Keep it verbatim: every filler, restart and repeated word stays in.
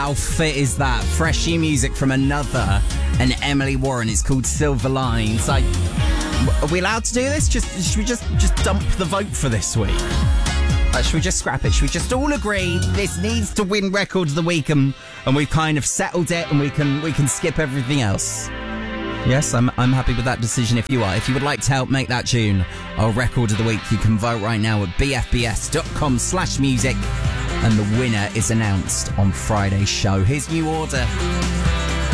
How fit is that? Fresh new music from Another and Emily Warren. It's called Silver Lines. Like, are we allowed to do this? Just should we just just dump the vote for this week? Like, should we just scrap it? Should we just all agree this needs to win Record of the Week, and, and we've kind of settled it, and we can we can skip everything else? Yes, I'm I'm happy with that decision if you are. If you would like to help make that tune our Record of the Week, you can vote right now at b f b s dot com slash music, and the winner is announced on Friday's show. Here's New Order.